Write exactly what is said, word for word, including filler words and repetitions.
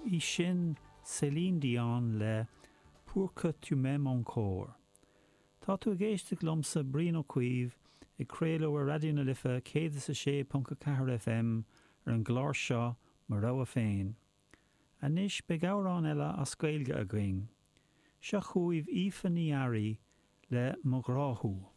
I sin Céline Dion le Pour que tu m'aimes encore. Tá tú géiste glomsa brín ó cuíomh i créaló a radio na lifa céad sa sé punca cahar F M ar an gláir seo mar rá a féin. A níis be gárán eile a scailge a going. Seo chuaibh Aoife Ní Earraí le Mo Gráthú.